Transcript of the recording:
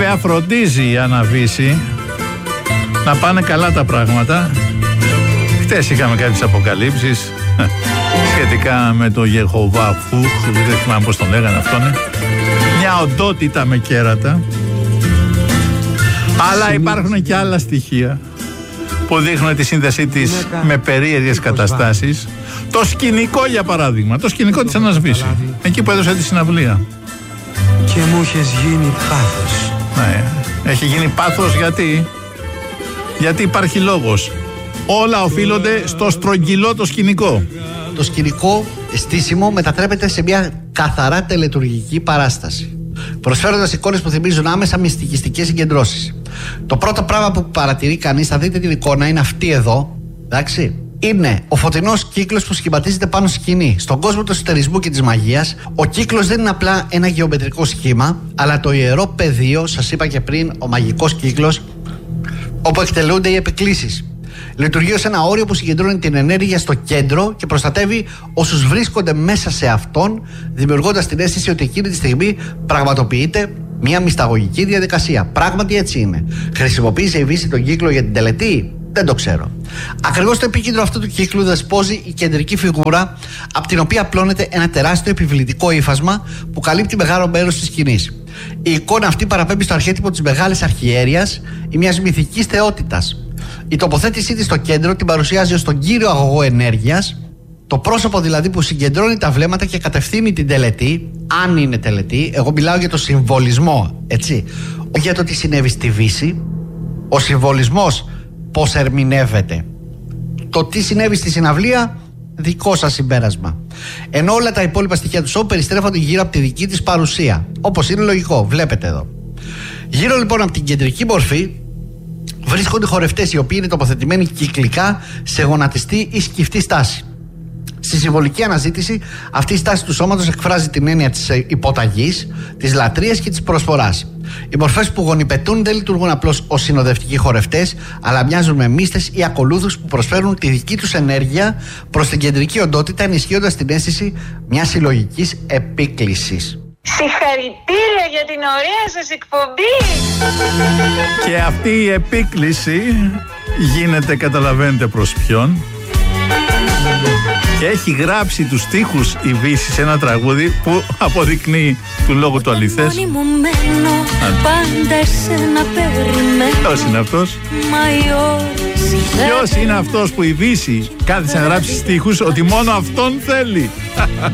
Βέβαια φροντίζει η Άννα Βύση να πάνε καλά τα πράγματα. Χτες είχαμε κάποιες αποκαλύψεις σχετικά με το Γεχοβά Φούχ, δεν θυμάμαι πώς τον λέγανε αυτόν. Μια οντότητα με κέρατα. Αλλά υπάρχουν και άλλα στοιχεία που δείχνουν τη σύνδεσή της με περίεργες καταστάσεις. Το σκηνικό, για παράδειγμα, το σκηνικό της Άννας Βύση, εκεί που έδωσε τη συναυλία. Και μου έχεις γίνει πάθος. Ναι, έχει γίνει πάθος γιατί υπάρχει λόγος. Όλα οφείλονται στο στρογγυλό το σκηνικό. Το σκηνικό στήσιμο μετατρέπεται σε μια καθαρά τελετουργική παράσταση, προσφέροντας εικόνες που θυμίζουν άμεσα μυστικιστικές συγκεντρώσεις. Το πρώτο πράγμα που παρατηρεί κανείς, θα δείτε την εικόνα, είναι αυτή εδώ, εντάξει. Είναι ο φωτεινός κύκλος που σχηματίζεται πάνω στη σκηνή. Στον κόσμο του εσωτερισμού και της μαγείας, ο κύκλος δεν είναι απλά ένα γεωμετρικό σχήμα, αλλά το ιερό πεδίο, σας είπα και πριν, ο μαγικός κύκλος, όπου εκτελούνται οι επικλήσεις. Λειτουργεί ως ένα όριο που συγκεντρώνει την ενέργεια στο κέντρο και προστατεύει όσους βρίσκονται μέσα σε αυτόν, δημιουργώντας την αίσθηση ότι εκείνη τη στιγμή πραγματοποιείται μια μυσταγωγική διαδικασία. Πράγματι έτσι είναι. Χρησιμοποίησε η Βύση τον κύκλο για την τελετή? Δεν το ξέρω. Ακριβώς στο επίκεντρο αυτού του κύκλου δεσπόζει η κεντρική φιγούρα, από την οποία απλώνεται ένα τεράστιο επιβλητικό ύφασμα που καλύπτει μεγάλο μέρος της σκηνής. Η εικόνα αυτή παραπέμπει στο αρχέτυπο της μεγάλης αρχιέρειας ή μιας μυθικής θεότητας. Η τοποθέτησή της στο κέντρο την παρουσιάζει ως τον κύριο αγωγό ενέργειας, το πρόσωπο δηλαδή που συγκεντρώνει τα βλέμματα και κατευθύνει την τελετή, αν είναι τελετή. Εγώ μιλάω για το συμβολισμό, έτσι. Όχι για το τι συνέβη στη Βύση. Ο συμβολισμός πώς ερμηνεύεται. Το τι συνέβη στη συναυλία, δικό σας συμπέρασμα. Ενώ όλα τα υπόλοιπα στοιχεία του σοου περιστρέφονται γύρω από τη δική της παρουσία. Όπως είναι λογικό, βλέπετε εδώ. Γύρω λοιπόν από την κεντρική μορφή βρίσκονται χορευτές οι οποίοι είναι τοποθετημένοι κυκλικά σε γονατιστή ή σκυφτή στάση. Στη συμβολική αναζήτηση, αυτή η στάση του σώματος εκφράζει την έννοια της υποταγής, της λατρείας και της προσφοράς. Οι μορφές που γονιπετούν δεν λειτουργούν απλώς ως συνοδευτικοί χορευτές, αλλά μοιάζουν με μύστες ή ακολούθους που προσφέρουν τη δική τους ενέργεια προς την κεντρική οντότητα, ενισχύοντας την αίσθηση μιας συλλογικής επίκλησης. Συγχαρητήρια για την ωραία σας εκπομπή! Και αυτή η επίκληση γίνεται, καταλαβαίνετε προς ποιον. Και έχει γράψει τους στίχους η Βύση σε ένα τραγούδι που αποδεικνύει του λόγου του αληθές. Ποιος είναι αυτός? Ποιος είναι αυτός που η Βύση κάθισε να γράψει στίχους ότι μόνο αυτόν θέλει?